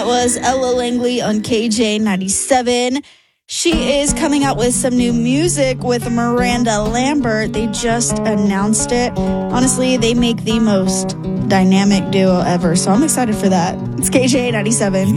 That was Ella Langley on KJ97. She is coming out with some new music with Miranda Lambert. They just announced it. Honestly, they make the most dynamic duo ever, so I'm excited for that. It's KJ97.